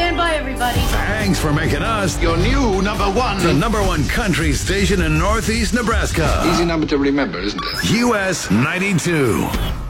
Stand by, everybody. Thanks for making us Your new number one. the number one country station in Northeast Nebraska. Easy number to remember, isn't it? US 92.